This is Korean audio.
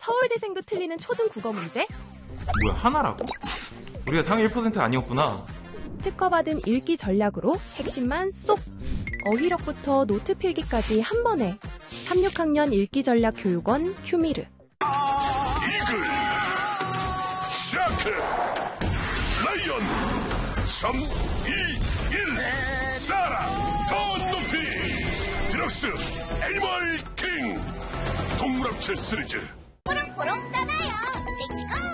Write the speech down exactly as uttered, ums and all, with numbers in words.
서울대생도 틀리는 초등 국어 문제? 뭐야, 하나라고? 우리가 상위 일 퍼센트 아니었구나. 특허받은 읽기 전략으로 핵심만 쏙! 어휘력부터 노트 필기까지 한 번에. 삼육 학년 읽기 전략 교육원 큐미르. 이글, 샤크, 라이언, 삼, 이, 일, 사라, 더 높이, 드럭스, 애니멀 킹, 동물합체 시리즈. 꾸렁꾸렁 떠나요. 렛츠고!